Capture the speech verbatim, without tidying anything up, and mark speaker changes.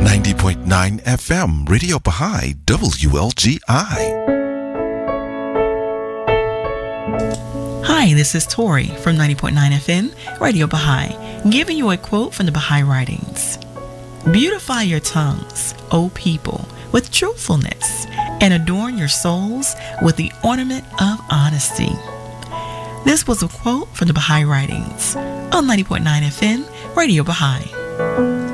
Speaker 1: ninety point nine F M, Radio Baha'i, W L G I.
Speaker 2: Hi, this is Tori from ninety point nine F M, Radio Baha'i, giving you a quote from the Baha'i writings. Beautify your tongues, O people, with truthfulness, and adorn your souls with the ornament of honesty. This was a quote from the Baha'i writings on ninety point nine F M, Radio Baha'i.